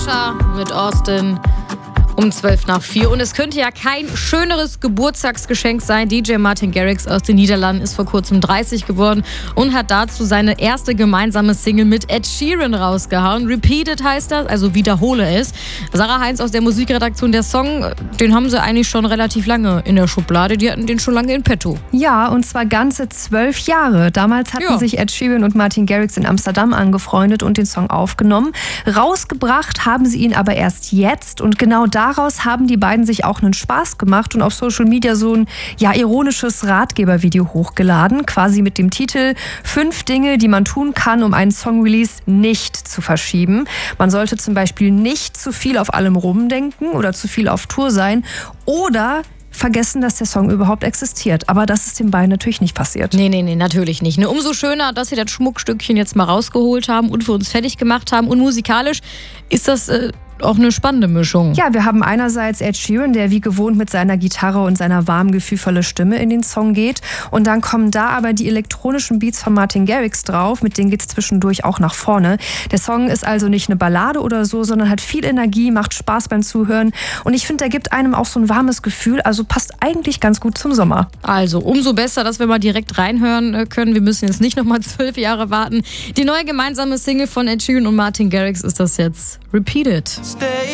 Mit Austin um 4:12. Und es könnte ja kein schöneres Geburtstagsgeschenk sein. DJ Martin Garrix aus den Niederlanden ist vor kurzem 30 geworden und hat dazu seine erste gemeinsame Single mit Ed Sheeran rausgehauen. Repeated heißt das, also wiederhole es. Sarah Heinz aus der Musikredaktion, der Song, den haben sie eigentlich schon relativ lange in der Schublade. Die hatten den schon lange in petto. Ja, und zwar ganze 12 Jahre. Damals hatten sich Ed Sheeran und Martin Garrix in Amsterdam angefreundet und den Song aufgenommen. Rausgebracht haben sie ihn aber erst jetzt und genau daraus haben die beiden sich auch einen Spaß gemacht und auf Social Media so ein ironisches Ratgebervideo hochgeladen, quasi mit dem Titel 5 Dinge, die man tun kann, um einen Song-Release nicht zu verschieben. Man sollte zum Beispiel nicht zu viel auf allem rumdenken oder zu viel auf Tour sein oder vergessen, dass der Song überhaupt existiert. Aber das ist den beiden natürlich nicht passiert. Nee, natürlich nicht. Umso schöner, dass sie das Schmuckstückchen jetzt mal rausgeholt haben und für uns fertig gemacht haben. Und musikalisch ist das auch eine spannende Mischung. Ja, wir haben einerseits Ed Sheeran, der wie gewohnt mit seiner Gitarre und seiner warmen, gefühlvollen Stimme in den Song geht. Und dann kommen da aber die elektronischen Beats von Martin Garrix drauf. Mit denen geht es zwischendurch auch nach vorne. Der Song ist also nicht eine Ballade oder so, sondern hat viel Energie, macht Spaß beim Zuhören. Und ich finde, der gibt einem auch so ein warmes Gefühl. Also passt eigentlich ganz gut zum Sommer. Also umso besser, dass wir mal direkt reinhören können. Wir müssen jetzt nicht nochmal 12 Jahre warten. Die neue gemeinsame Single von Ed Sheeran und Martin Garrix ist das jetzt. Repeated.